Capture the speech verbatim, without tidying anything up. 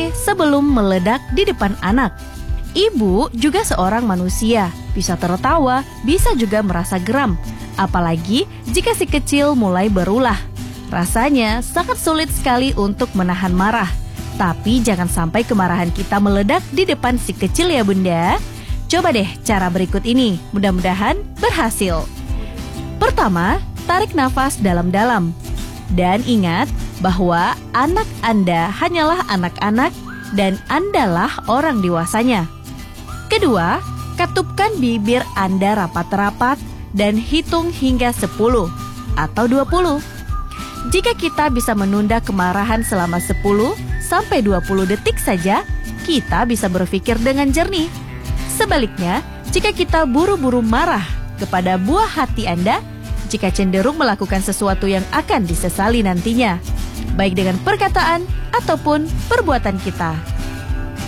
berhenti sebelum meledak di depan anak. Ibu juga seorang manusia, bisa tertawa, bisa juga merasa geram. Apalagi jika si kecil mulai berulah. Rasanya sangat sulit sekali untuk menahan marah. Tapi jangan sampai kemarahan kita meledak di depan si kecil ya bunda. Coba deh cara berikut ini, mudah-mudahan berhasil. Pertama, tarik nafas dalam-dalam. Dan ingat bahwa anak Anda hanyalah anak-anak dan Andalah orang dewasanya. Kedua, ketupkan bibir Anda rapat-rapat dan hitung hingga sepuluh atau dua puluh. Jika kita bisa menunda kemarahan selama sepuluh sampai dua puluh detik saja, kita bisa berpikir dengan jernih. Sebaliknya, jika kita buru-buru marah kepada buah hati Anda, jika cenderung melakukan sesuatu yang akan disesali nantinya, baik dengan perkataan ataupun perbuatan kita.